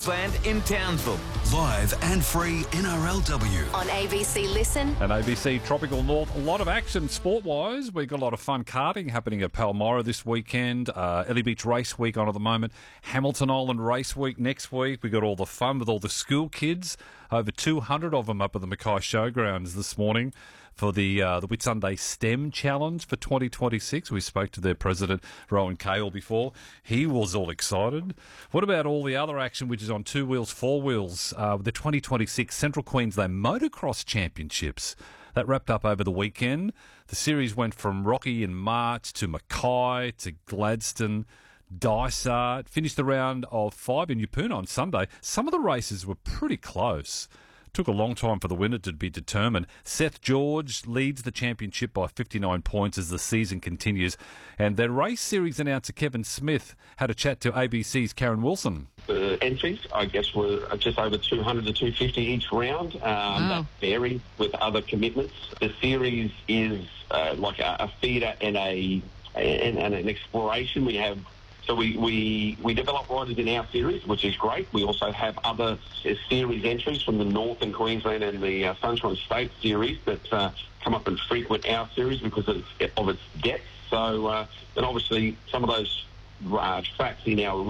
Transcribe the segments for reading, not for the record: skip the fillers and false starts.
Queensland in Townsville. Live and free NRLW. On ABC Listen. And ABC Tropical North. A lot of action sport-wise. We've got a lot of fun karting happening at Palmyra this weekend. Ellie Beach Race Week on at the moment. Hamilton Island Race Week next week. We've got all the fun with all the school kids. Over 200 of them up at the Mackay Showgrounds this morning for the Whitsunday STEM Challenge for 2026. We spoke to their president, Rowan Cale, before. He was all excited. What about all the other action, which is on two wheels, four wheels, the 2026 Central Queensland Motocross Championships? That wrapped up over the weekend. The series went from Rocky in March to Mackay to Gladstone, Dysart, finished the round of 5 in Yeppoon on Sunday. Some of the races were pretty close. Took a long time for the winner to be determined. Seth George leads the championship by 59 points as the season continues. And their race series announcer Kevin Smith had a chat to ABC's Karen Wilson. The entries, I guess, were just over 200 to 250 each round. That vary with other commitments. The series is like a feeder and an exploration. We have. So we develop riders in our series, which is great. We also have other series entries from the Northern Queensland and the Sunshine State series that come up and frequent our series because of its depth. So, and obviously some of those tracks in our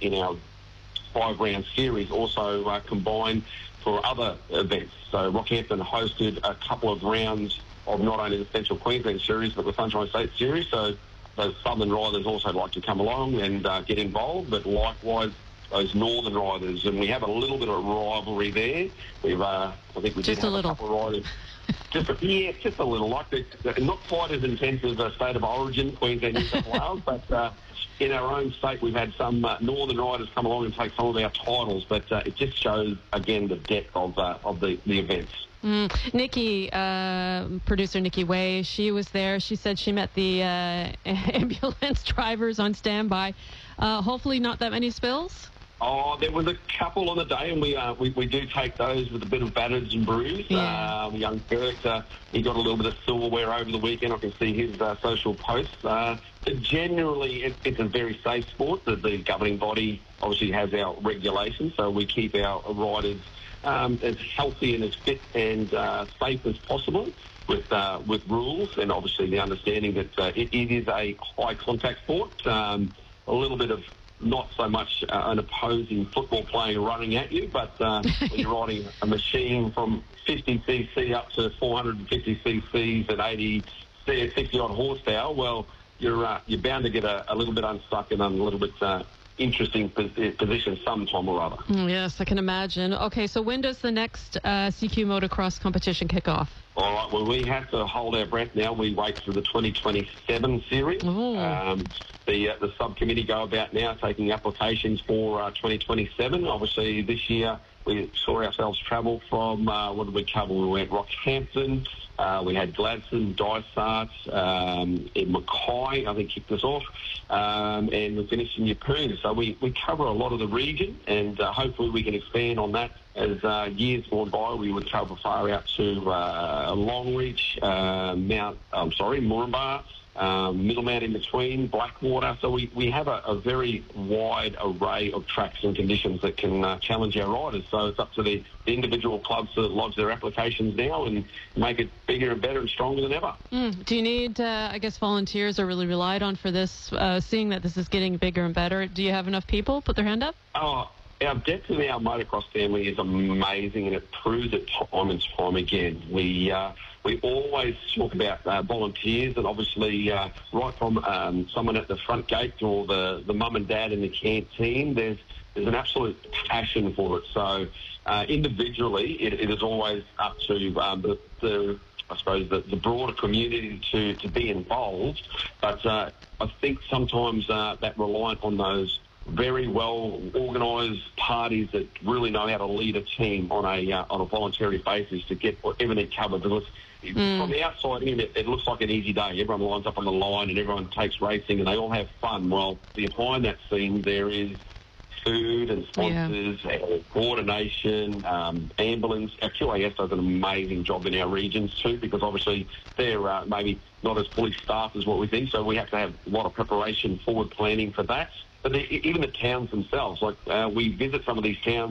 5-round series also combine for other events. So Rockhampton hosted a couple of rounds of not only the Central Queensland series but the Sunshine State series. So those southern riders also like to come along and get involved, but likewise those northern riders, and we have a little bit of rivalry there. I think we just did have a little. A couple of riders. Just a little. Like not quite as intense as a state of origin, Queensland, New South Wales, but in our own state we've had some northern riders come along and take some of our titles, but it just shows again the depth of the events. Nikki, producer Nikki Way, she was there. She said she met the ambulance drivers on standby. Hopefully not that many spills? Oh, there was a couple on the day, and we do take those with a bit of battered and bruised. Yeah. Young Kurt, he got a little bit of silverware over the weekend. I can see his social posts. But generally, it's a very safe sport. The governing body obviously has our regulations, so we keep our riders as healthy and as fit and safe as possible with rules, and obviously the understanding that it is a high contact sport. A little bit of not so much an opposing football player running at you, but when you're riding a machine from 50cc up to 450 cc's at 60 odd horsepower, well, you're bound to get a little bit unstuck and a little bit interesting position sometime or other. Yes, I can imagine. Okay, so when does the next CQ motocross competition kick off? All right, well, we have to hold our breath now. We wait for the 2027 series. The subcommittee go about now taking applications for 2027. Obviously, this year we saw ourselves travel from, what did we cover? We went Rockhampton, we had Gladstone, Dysart, in Mackay, I think, kicked us off, and we finished in Yeppoon. So we cover a lot of the region, and hopefully we can expand on that. As years gone by, we would travel far out to Longreach, Moranbah, Middlemount in between, Blackwater. So we have a very wide array of tracks and conditions that can challenge our riders. So it's up to the individual clubs to lodge their applications now and make it bigger and better and stronger than ever. Do you need, I guess volunteers are really relied on for this, seeing that this is getting bigger and better? Do you have enough people put their hand up? Our depth in our motocross family is amazing, and it proves it time and time again. We always talk about volunteers, and obviously right from someone at the front gate or the mum and dad in the canteen, there's an absolute passion for it. So individually, it is always up to the broader community to be involved. But I think sometimes that reliant on those very well organised parties that really know how to lead a team on a voluntary basis to get everything covered. Because from the outside in, it looks like an easy day. Everyone lines up on the line and everyone takes racing and they all have fun. Well, behind that scene there is food and sponsors, coordination, ambulance. Our QAS does an amazing job in our regions too, because obviously they're maybe not as fully staffed as what we think, so we have to have a lot of preparation, forward planning for that. But even the towns themselves, like we visit some of these towns